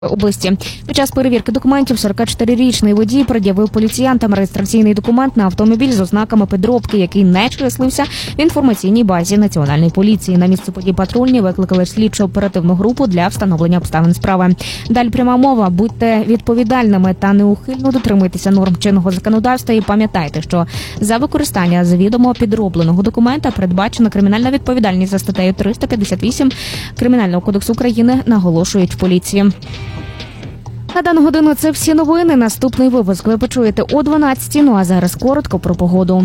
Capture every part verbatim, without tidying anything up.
області. Під час перевірки документів сорокачотирирічний водій пред'явив поліціянтам реєстраційний документ на автомобіль з ознаками підробки, який не числився в інформаційній базі Національної поліції. На місце подій патрульні викликали слідчо-оперативну групу для встановлення обставин справи. Далі пряма мова. Будьте відповідальними та неухильно дотримуйтеся норм чинного законодавства і пам'ятайте, що за використання завідомо підробленого документа передбачена кримінальна відповідальність за статтею триста п'ятдесят вісім Кримінального кодексу України, наголошують в поліції. На дану годину це всі новини. Наступний випуск ви почуєте о дванадцятій. Ну а зараз коротко про погоду.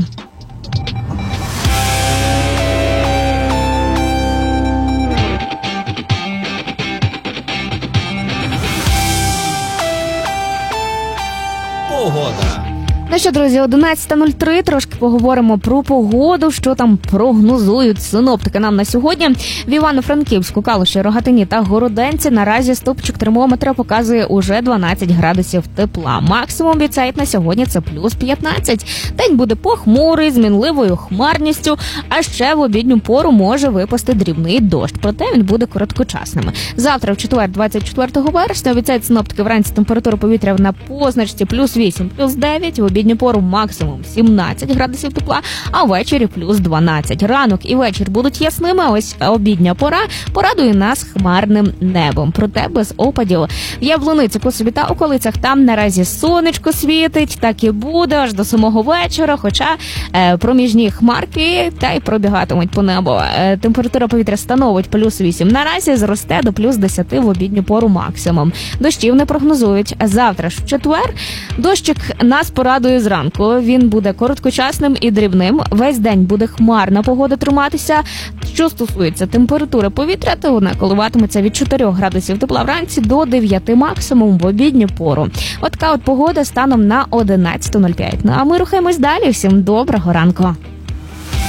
Погода. Ну що, друзі, одинадцята нуль три, трошки поговоримо про погоду, що там прогнозують синоптики нам на сьогодні. В Івано-Франківську, Калуші, Рогатині та Городенці наразі стопчик термометра показує уже дванадцять градусів тепла. Максимум обіцяють на сьогодні це плюс п'ятнадцять. День буде похмурий, з мінливою хмарністю, а ще в обідню пору може випасти дрібний дощ, проте він буде короткочасним. Завтра, в четвер, двадцять четвертого вересня, обіцяють синоптики вранці температура повітря на позначці плюс вісім, плюс дев'ять, в обідню пору максимум сімнадцять градусів тепла, а ввечері плюс дванадцять. Ранок і вечір будуть ясними, ось обідня пора порадує нас хмарним небом, проте без опадів. В Яблуниці, Косові та околицях там наразі сонечко світить, так і буде аж до самого вечора, хоча е, проміжні хмарки та й пробігатимуть по небу. Е, температура повітря становить плюс вісім, наразі зросте до плюс десять в обідню пору максимум. Дощів не прогнозують. Завтра ж в четвер дощик нас порадує зранку. Він буде короткочасним і дрібним. Весь день буде хмарна погода триматися. Що стосується температури повітря, то вона коливатиметься від чотирьох градусів тепла вранці до дев'яти максимум в обідню пору. От така от погода станом на одинадцяту нуль п'ять. Ну а ми рухаємось далі. Всім доброго ранку.